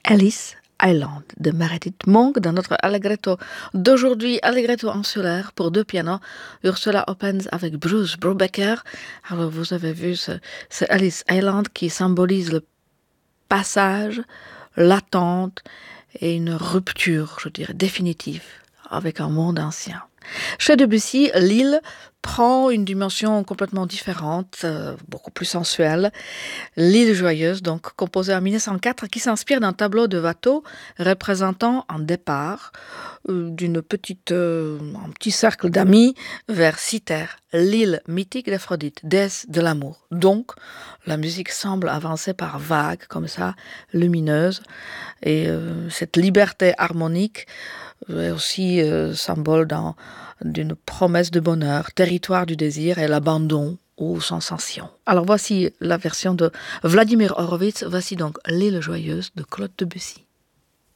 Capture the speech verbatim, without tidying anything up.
Ellis Island de Meredith Monk dans notre Allegretto d'aujourd'hui, Allegretto insulaire pour deux pianos, Ursula Opens avec Bruce Brubaker. Alors vous avez vu ce, ce Ellis Island qui symbolise le passage, l'attente et une rupture, je dirais, définitive avec un monde ancien. Chez Debussy, l'île prend une dimension complètement différente, euh, beaucoup plus sensuelle. L'île joyeuse, donc composée en mille neuf cent quatre, qui s'inspire d'un tableau de Watteau représentant un départ euh, d'une petite, euh, un petit cercle d'amis vers Cythère, l'île mythique d'Aphrodite, déesse de l'amour. Donc, la musique semble avancer par vagues, comme ça, lumineuses, et euh, cette liberté harmonique est aussi euh, symbole d'un, d'une promesse de bonheur, territoire du désir et l'abandon aux sensations. Alors voici la version de Vladimir Horowitz, voici donc L'île joyeuse de Claude Debussy.